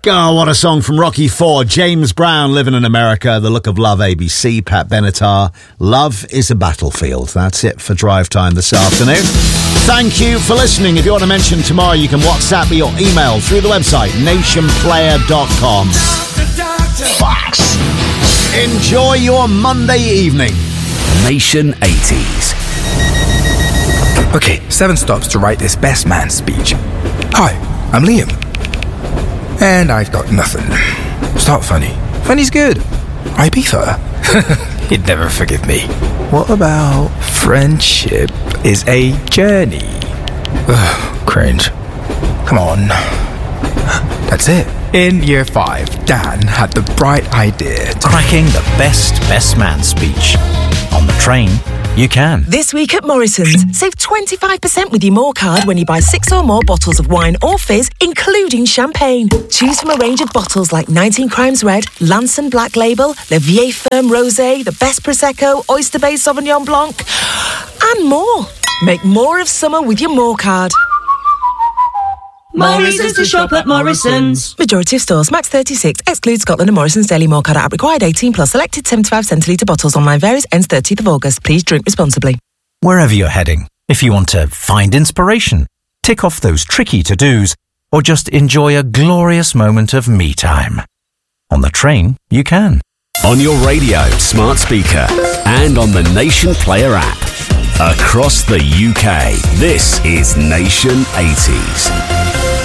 Oh, what a song from Rocky IV. James Brown, Living in America, The Look of Love, ABC, Pat Benatar, Love is a Battlefield. That's it for Drive Time this afternoon. Thank you for listening. If you want to mention tomorrow, you can WhatsApp me or email through the website, nationplayer.com. Facts. Enjoy your Monday evening. Nation 80s. Okay, 7 stops to write this best man speech. Hi, I'm Liam. And I've got nothing. Start funny. Funny's good. Ibiza. He'd never forgive me. What about friendship is a journey? Ugh, cringe. Come on. That's it. In year 5, Dan had the bright idea to cracking the best man speech. On the train, you can. This week at Morrison's, save 25% with your More card when you buy 6 or more bottles of wine or fizz, including champagne. Choose from a range of bottles like 19 Crimes Red, Lanson Black Label, Le Vieille Ferme Rosé, the Best Prosecco, Oyster Bay Sauvignon Blanc, and more. Make more of summer with your More card. Morrison's to shop at Morrison's. Majority of stores, max 36, excludes Scotland and Morrison's Daily More card app required 18 plus, selected 75 centilitre bottles, online varies, ends 30th of August. Please drink responsibly. Wherever you're heading, if you want to find inspiration, tick off those tricky to-dos, or just enjoy a glorious moment of me time. On the train, you can. On your radio, smart speaker, and on the Nation Player app. Across the UK, this is Nation 80s.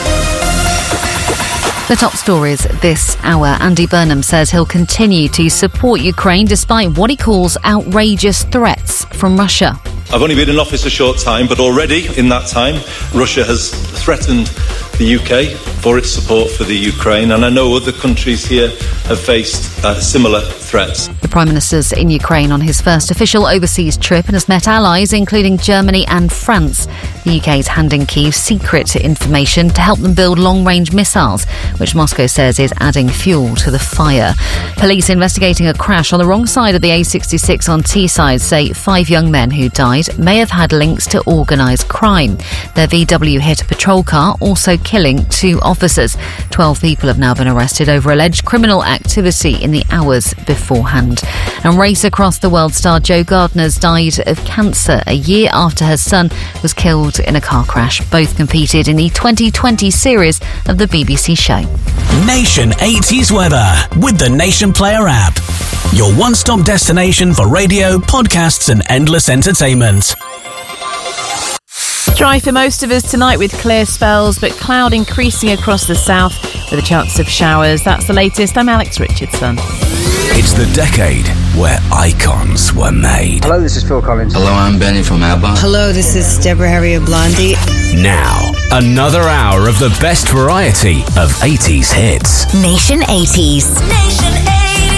The top stories this hour. Andy Burnham says he'll continue to support Ukraine despite what he calls outrageous threats from Russia. I've only been in office a short time, but already in that time, Russia has threatened the UK for its support for the Ukraine, and I know other countries here have faced similar threats. The Prime Minister's in Ukraine on his first official overseas trip and has met allies, including Germany and France. The UK is handing Kyiv secret information to help them build long-range missiles, which Moscow says is adding fuel to the fire. Police investigating a crash on the wrong side of the A66 on Teesside say 5 young men who died may have had links to organised crime. Their VW hit a patrol car, also killing 2 officers. 12 people have now been arrested over alleged criminal activity in the hours beforehand. And race across the world star Jo Gardner's died of cancer a year after her son was killed in a car crash. Both competed in the 2020 series of the BBC show. Nation 80s weather with the Nation Player app. Your one-stop destination for radio, podcasts and endless entertainment. Dry for most of us tonight with clear spells, but cloud increasing across the south with a chance of showers. That's the latest. I'm Alex Richardson. It's the decade where icons were made. Hello, this is Phil Collins. Hello, I'm Benny from ABBA. Hello, this is Deborah Harry of Blondie. Now, another hour of the best variety of 80s hits. Nation 80s. Nation 80s.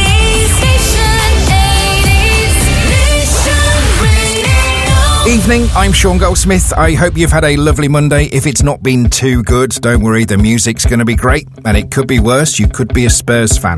Evening, I'm Sean Goldsmith. I hope you've had a lovely Monday. If it's not been too good, don't worry, the music's going to be great, and it could be worse. You could be a Spurs fan.